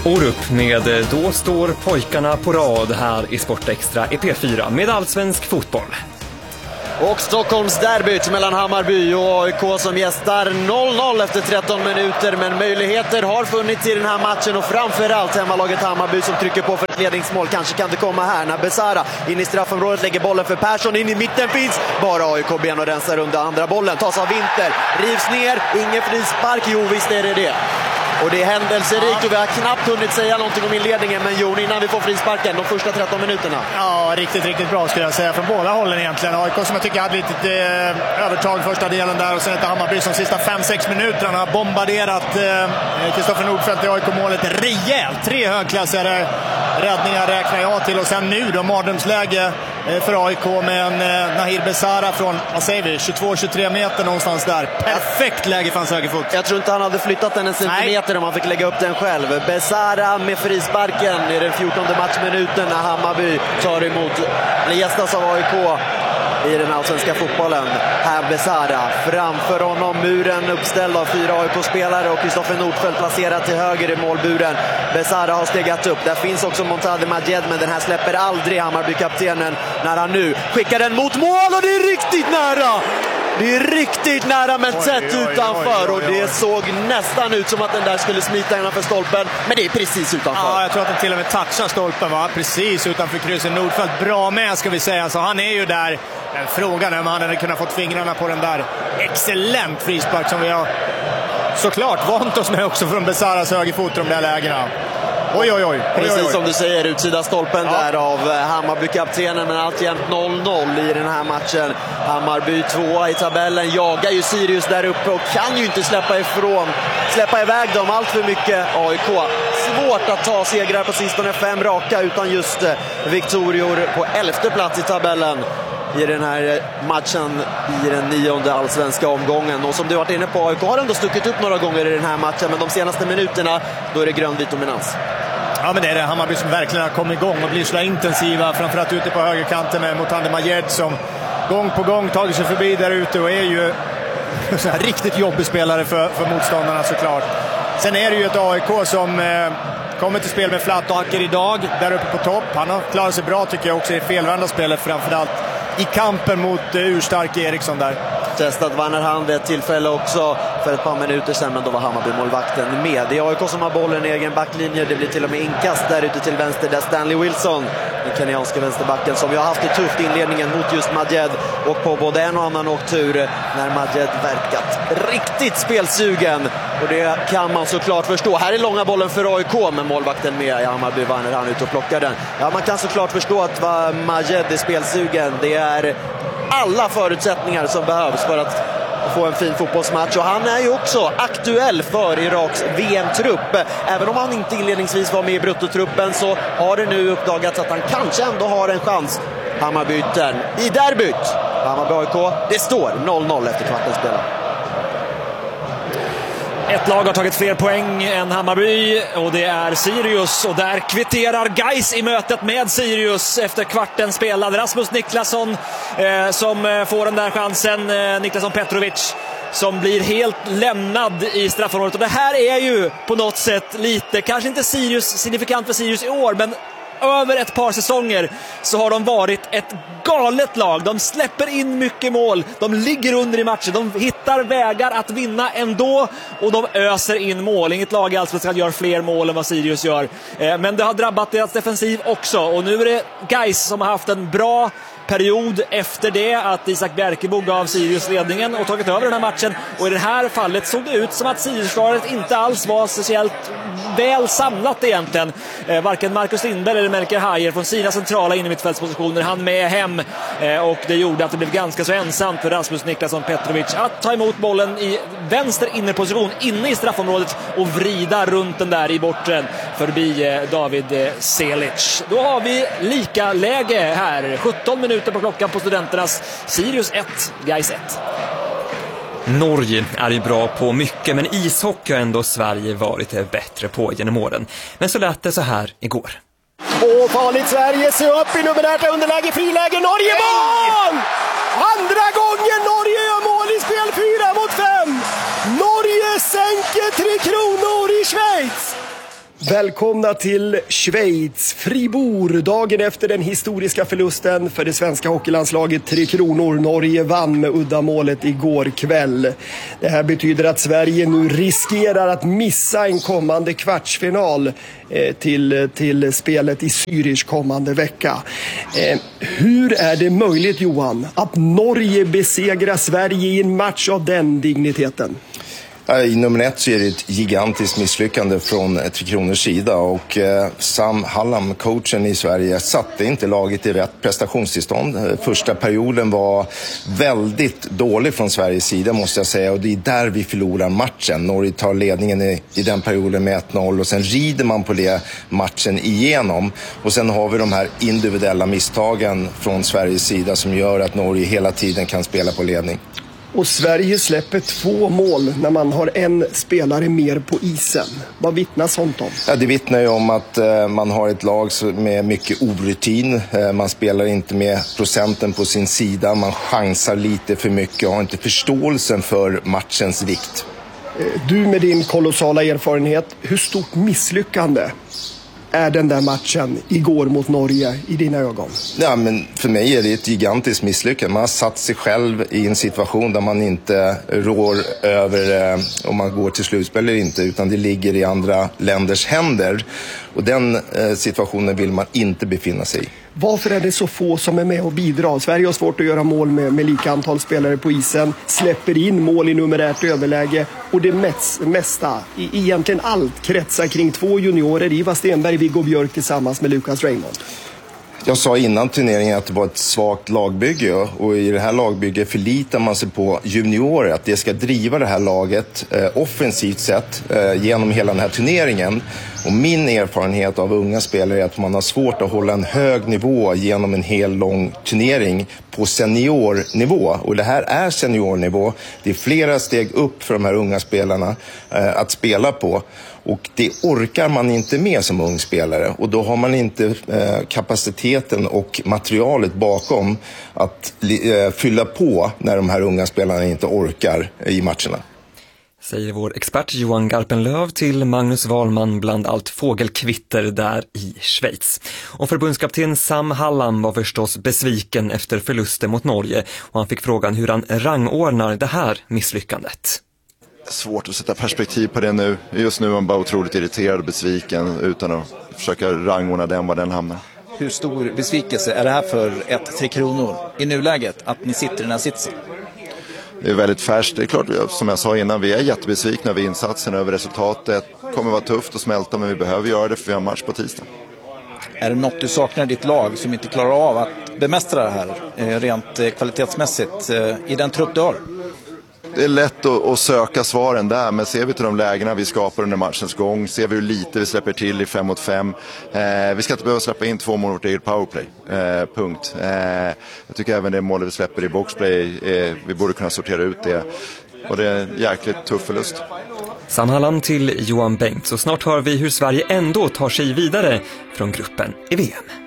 År upp med Då står pojkarna på rad här i Sportextra i P4 med allsvensk fotboll. Och Stockholms derbyt mellan Hammarby och AIK som gästar 0-0 efter 13 minuter. Men möjligheter har funnits i den här matchen och framförallt hemmalaget Hammarby som trycker på för ett ledningsmål. Kanske kan det komma här när Besara in i straffområdet lägger bollen för Persson. In i mitten finns bara AIK ben och rensar under andra bollen. Tas av Winter, rivs ner, ingen frispark. Jo, visst är det. Och det är händelserikt och vi har knappt hunnit säga någonting om inledningen. Men Jon, innan vi får frisparken, de första 13 minuterna. Ja, riktigt bra skulle jag säga från båda hållen egentligen. AIK som jag tycker hade lite övertag första delen där och sen ett Hammarby som sista 5-6 minuterna har bombarderat Kristoffer Nordfeldt i AIK-målet rejält. 3 högklassiga räddningar räknar jag till och sen nu då mardrömsläge för AIK med en Nahir Besara från, vad säger vi, 22-23 meter någonstans där. Perfekt läge för hans högerfot. Jag tror inte han hade flyttat den en centimeter om han fick lägga upp den själv. Besara med frisparken i den 14:e matchminuten när Hammarby tar emot, eller gästas av AIK i den allsvenska fotbollen. Här Besara, framför honom muren uppställd av 4 AIK-spelare och Kristoffer Nordfeldt placerad till höger i målburen. Besara har stegat upp. Där finns också Montade Majed, men den här släpper aldrig Hammarby-kaptenen när han nu skickar den mot mål och det är riktigt nära! Det är riktigt nära men tätt utanför och det såg nästan ut som att den där skulle smita innanför stolpen, men det är precis utanför. Ja, jag tror att den till och med touchar stolpen, va? Precis utanför krysset. Nordfeldt bra med ska vi säga, så han är ju där. Frågan är om han hade kunnat fått fingrarna på den där excellent frispark som vi har såklart vant oss med också från Besaras högerfot i de där lägena. Oj. Precis som du säger, utsida stolpen där av Hammarby-kaptenen, men alltjämt 0-0 i den här matchen. Hammarby 2 i tabellen, jagar ju Sirius där uppe och kan ju inte släppa iväg dem allt för mycket. AIK, svårt att ta segrar på sistone, 5 raka utan just Victorior på 11:e plats i tabellen i den här matchen i den 9:e allsvenska omgången. Och som du varit inne på, AIK har ändå stuckit upp några gånger i den här matchen, men de senaste minuterna då är det grönvit dominans. Ja, men det är det Hammarby som verkligen har kommit igång och blir så intensiva, framförallt ute på högerkanten med Montade Majed som gång på gång tagit sig förbi där ute och är ju så här riktigt jobbig spelare för motståndarna såklart. Sen är det ju ett AIK som kommer till spel med Flatt och Acker idag där uppe på topp. Han har klarat sig bra tycker jag också i felvända spelet, framförallt i kampen mot urstark Eriksson där. Testat vann han vid ett tillfälle också för ett par minuter sedan, men då var Hammarby-målvakten med. Det är AIK som har bollen i egen backlinje. Det blir till och med inkast där ute till vänster där Stanley Wilson, den kenyanska vänsterbacken, som jag har haft det tufft i inledningen mot just Majed och på både en och annan åktur när Majed verkat riktigt spelsugen. Och det kan man såklart förstå. Här är långa bollen för AIK, men målvakten med i Hammarby vann han ut och plockar den. Ja, man kan såklart förstå att Majed är spelsugen. Det är alla förutsättningar som behövs för att få en fin fotbollsmatch, och han är ju också aktuell för Iraks VM-trupp. Även om han inte inledningsvis var med i bruttotruppen så har det nu uppdagats att han kanske ändå har en chans. Hammarbyten i derbyt. Hammarby-AIK, det står 0-0 efter kvarten spelad. Ett lag har tagit fler poäng än Hammarby och det är Sirius, och där kvitterar Gais i mötet med Sirius efter kvarten spelad. Rasmus Niklasson som får den där chansen, Niklasson Petrovic som blir helt lämnad i straffområdet. Och det här är ju på något sätt lite, kanske inte signifikant för Sirius i år, men över ett par säsonger så har de varit ett galet lag. De släpper in mycket mål, de ligger under i matcher, de hittar vägar att vinna ändå och de öser in mål. Inget lag i Allsvenskan gör fler mål än vad Sirius gör, men det har drabbat deras defensiv också. Och nu är det Gais som har haft en bra period efter det att Isak Bjerkebo gav Sirius ledningen och tagit över den här matchen. Och i det här fallet såg det ut som att Sirius-försvaret inte alls var speciellt väl samlat egentligen. Varken Marcus Lindberg eller Melker Hajer från sina centrala innermittfältspositioner han med hem, och det gjorde att det blev ganska så ensamt för Rasmus Niklasson Petrovic att ta emot bollen i vänster innerposition inne i straffområdet och vrida runt den där i bortre förbi David Selic. Då har vi lika läge här, 17 minuter på klockan på Studenternas. Sirius 1, Gais 1. Norge är ju bra på mycket, men ishockey har ändå Sverige varit bättre på genom åren. Men så lät det så här igår. Och farligt Sverige, se upp i numerärt underläge, friläge, Norge mål! Andra gången Norge gör mål i spel, 4-5. Norge sänker 3 Kronor i Schweiz. Välkomna till Schweiz, Fribourg, dagen efter den historiska förlusten för det svenska hockeylandslaget 3 Kronor. Norge vann med uddamålet igår kväll. Det här betyder att Sverige nu riskerar att missa en kommande kvartsfinal till spelet i Zürich kommande vecka. Hur är det möjligt, Johan, att Norge besegrar Sverige i en match av den digniteten? I nummer 1 så är det ett gigantiskt misslyckande från 3 Kronors sida och Sam Hallam, coachen i Sverige, satte inte laget i rätt prestationstillstånd. Första perioden var väldigt dålig från Sveriges sida, måste jag säga, och det är där vi förlorar matchen. Norge tar ledningen i den perioden med 1-0 och sen rider man på det matchen igenom. Och sen har vi de här individuella misstagen från Sveriges sida som gör att Norge hela tiden kan spela på ledning. Och Sverige släpper 2 mål när man har en spelare mer på isen. Vad vittnar sånt om? Ja, det vittnar ju om att man har ett lag med mycket orutin. Man spelar inte med procenten på sin sida. Man chansar lite för mycket och har inte förståelsen för matchens vikt. Du med din kolossala erfarenhet, hur stort misslyckande är den där matchen igår mot Norge i dina ögon? Ja, men för mig är det ett gigantiskt misslyckande. Man har satt sig själv i en situation där man inte rår över om man går till slutspel eller inte, utan det ligger i andra länders händer. Och den situationen vill man inte befinna sig i. Varför är det så få som är med och bidrar? Sverige har svårt att göra mål med lika antal spelare på isen, släpper in mål i numerärt överläge och det mesta, egentligen allt, kretsar kring 2 juniorer, Ivar Stenberg, Viggo Björk tillsammans med Lucas Raymond. Jag sa innan turneringen att det var ett svagt lagbygge och i det här lagbygget förlitar man sig på juniorer, att det ska driva det här laget offensivt sett genom hela den här turneringen. Och min erfarenhet av unga spelare är att man har svårt att hålla en hög nivå genom en hel lång turnering på seniornivå. Och det här är seniornivå. Det är flera steg upp för de här unga spelarna att spela på. Och det orkar man inte med som ung spelare. Och då har man inte kapaciteten och materialet bakom att fylla på när de här unga spelarna inte orkar i matcherna. Säger vår expert Johan Garpenlöv till Magnus Wahlman bland allt fågelkvitter där i Schweiz. Och förbundskapten Sam Hallam var förstås besviken efter förlusten mot Norge och han fick frågan hur han rangordnar det här misslyckandet. Svårt att sätta perspektiv på det nu. Just nu är man bara otroligt irriterad och besviken utan att försöka rangordna den var den hamnar. Hur stor besvikelse är det här för ett 3 Kronor i nuläget att ni sitter i den här sitsen? Det är väldigt färskt. Det är klart, som jag sa innan, vi är jättebesvikna över insatsen, över resultatet. Det kommer vara tufft att smälta, men vi behöver göra det för vi har match på tisdag. Är det något du saknar i ditt lag som inte klarar av att bemästra det här rent kvalitetsmässigt i den trupp du har? Det är lätt att söka svaren där, men ser vi till de lägena vi skapar under matchens gång, ser vi hur lite vi släpper till i 5 mot 5. Vi ska inte behöva släppa in 2 mål mot eget powerplay. Punkt. Jag tycker även det målet vi släpper i boxplay, vi borde kunna sortera ut det. Och det är en jäkligt tuff förlust. Sam Hallam till Johan Bengt. Så snart hör vi hur Sverige ändå tar sig vidare från gruppen i VM.